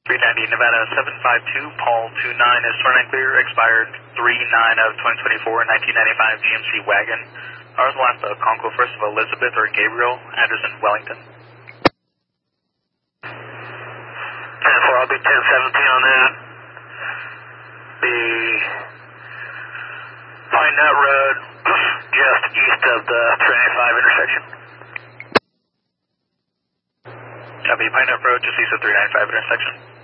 390 Nevada 752, Paul 29 is turn and clear, expired 3/9 of 2024, 1995 GMC wagon. Ours will have the Conco first of Elizabeth or Gabriel, address in Wellington. 10-4, I'll be 1017 on that. The Pine Nut Road, just east of the 395 intersection. Copy, Pine Nut Road, just east of 395 intersection.